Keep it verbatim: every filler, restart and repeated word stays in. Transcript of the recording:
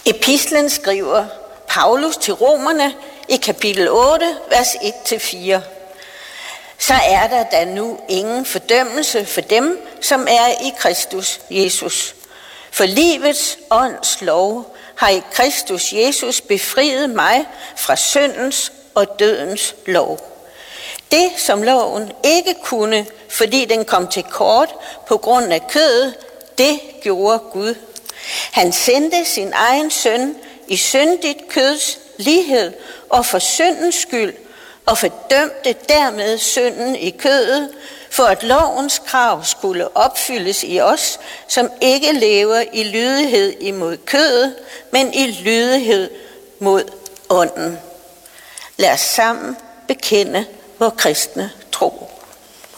Epistlen skriver Paulus til romerne i kapitel otte, vers et til fire. Så er der da nu ingen fordømmelse for dem, som er i Kristus Jesus. For livets ånds lov har i Kristus Jesus befriet mig fra syndens og dødens lov. Det, som loven ikke kunne, fordi den kom til kort på grund af kødet, det gjorde Gud. Han sendte sin egen søn i syndigt køds lighed og for syndens skyld, og fordømte dermed synden i kødet, for at lovens krav skulle opfyldes i os, som ikke lever i lydighed imod kødet, men i lydighed mod ånden. Lad os sammen bekende vor kristne tro.